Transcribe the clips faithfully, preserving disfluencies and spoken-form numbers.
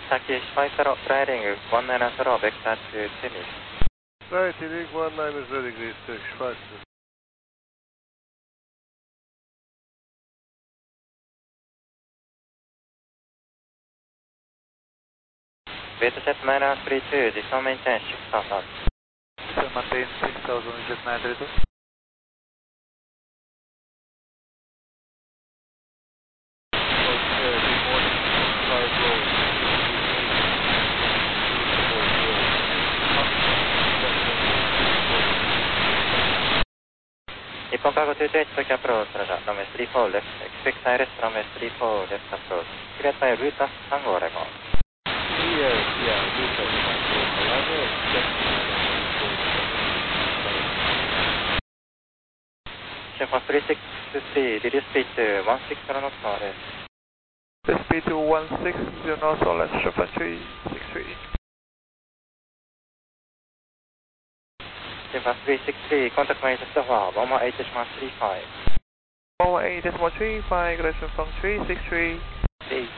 Turkish five zero, flying one nine zero, vector to Timis. Right, heading one nine zero degrees, Turkish five zero. Vietjet nine one three two, descend maintain six thousand. Descend maintain six thousand, jet nine three two. Nippon Cargo two two eight, Tokyo approach, Roger, runway three four left, expect I R S, runway three four left approach. Cleared by Rutas Tango Lemon. Yes, yeah, Rutas Tango Lemon, expect Chevron three six three, reduce speed to one six zero knots on rest. The speed to one six zero knots on rest, Chevron three six three. Chevron three six three, contact my Jetstar, one one eight point three five. one one eight point three five, correction from three six three. eight.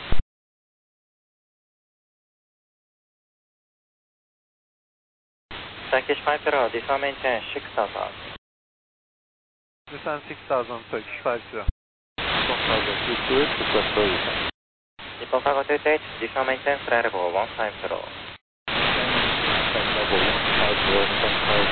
Turkish five zero, descend maintain six thousand. Descend six thousand, Turkish five zero. Nippon Cargo two two eight, request for descent. Nippon Cargo two two eight, descend maintain flight level one five zero. Flight level one five zero,